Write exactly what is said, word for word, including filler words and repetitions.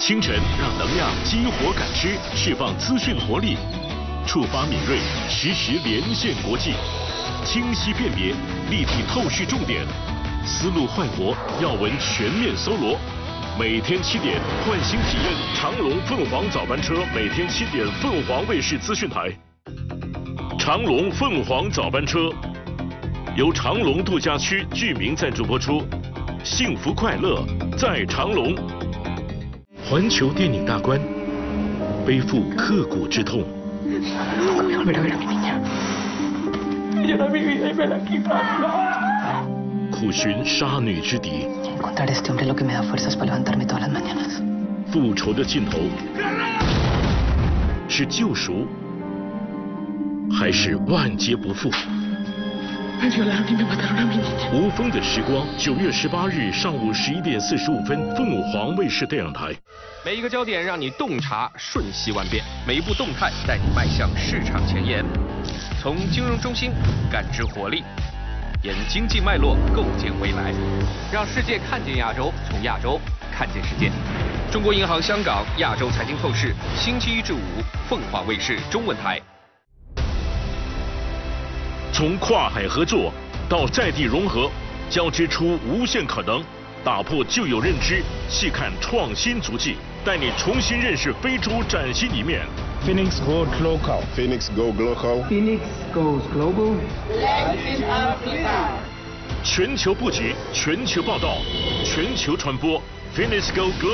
清晨让能量激活感知，释放资讯活力，触发敏锐，实时连线国际，清晰辨别，立体透视重点，思路焕活，要闻全面搜罗。每天七点，换新体验长龙凤凰早班车，每天七点，凤凰卫视资讯台。长龙凤凰早班车由长龙度假区居民赞助播出，幸福快乐在长龙。环球电影大观，背负刻骨之痛。苦寻杀女之敌。复仇的尽头是救赎，还是万劫不复？无风的时光，九月十八日上午十一点四十五分，凤凰卫视电影台。 每一个焦点让你洞察瞬息万变，每一步动态带你迈向市场前沿。从金融中心感知活力，沿经济脉络构建未来，让世界看见亚洲，从亚洲看见世界。中国银行香港亚洲财经透视，星期一至五，凤凰卫视中文台。 从跨海合作到在地融合，交织出无限可能，打破旧有认知，细看创新足迹，带你重新认识非洲崭新一面。 Phoenix Goes Local. Phoenix Go Global. Phoenix Goes Global. Latin Africa. 全球布局，全球报道，全球传播。Phoenix Go Global。